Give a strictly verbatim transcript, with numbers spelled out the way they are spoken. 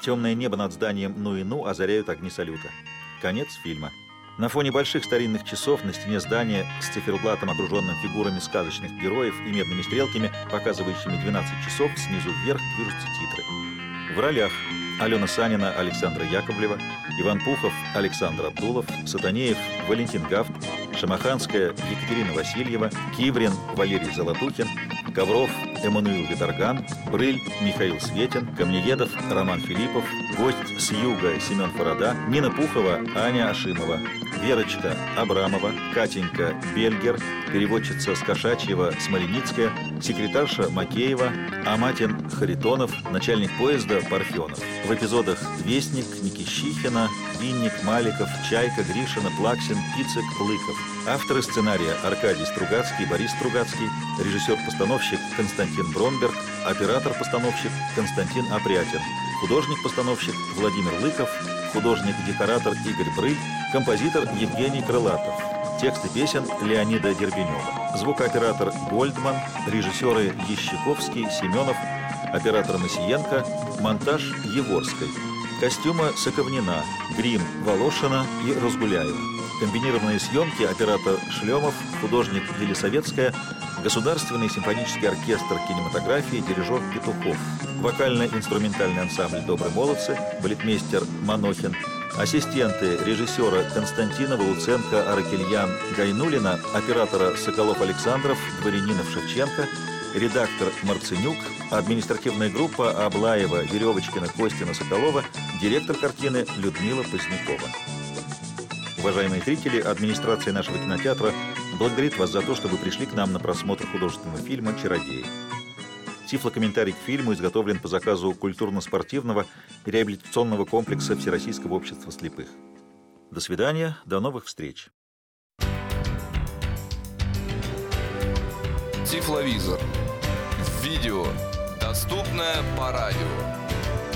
Темное небо над зданием Ну-и-Ну озаряют огни салюта. Конец фильма. На фоне больших старинных часов на стене здания с циферблатом, окруженным фигурами сказочных героев и медными стрелками, показывающими двенадцать часов, снизу вверх движутся титры. В ролях Алена Санина, Александра Яковлева, Иван Пухов, Александр Абдулов, Сатанеев, Валентин Гафт, Шамаханская, Екатерина Васильева, Киврин, Валерий Золотухин, Ковров, Эммануил Виторган, Брыль, Михаил Светин, Камнеедов, Роман Филиппов, гость с юга Семен Фарада, Нина Пухова, Аня Ашимова, Верочка Абрамова, Катенька Бельгер, переводчица с Кошачьего Смоленицкая, секретарша Макеева, Аматин Харитонов, начальник поезда Парфенов. В эпизодах Вестник, Никищихина, Винник, Маликов, Чайка, Гришина, Плаксин, Пицек, Лыков. Авторы сценария Аркадий Стругацкий, Борис Стругацкий, режиссер-постановщик Константин Бромберг, оператор-постановщик Константин Апрятин, художник-постановщик Владимир Лыков, художник-декоратор Игорь Брыль, композитор Евгений Крылатов. Тексты песен Леонида Дербенева. Звукооператор Гольдман, режиссеры Ящиковский, Семенов, оператор Масиенко, монтаж Еворской. Костюмы Соковнина, грим Волошина и Разгуляева. Комбинированные съемки оператор Шлемов, художник Елисаветская, Государственный симфонический оркестр кинематографии, дирижер Петухов. Вокально-инструментальный ансамбль «Добрые молодцы», балетмейстер Манохин. Ассистенты режиссера Константинова, Луценко, Аракельян, Гайнулина, оператора Соколов Александров, Дворянинов Шевченко, редактор Марценюк, административная группа Аблаева, Веревочкина, Костина, Соколова, директор картины Людмила Позднякова. Уважаемые зрители, администрация нашего кинотеатра благодарит вас за то, что вы пришли к нам на просмотр художественного фильма «Чародеи». Тифлокомментарий к фильму изготовлен по заказу культурно-спортивного реабилитационного комплекса Всероссийского общества слепых. До свидания, до новых встреч. Тифловизор. Видео. Доступное по радио.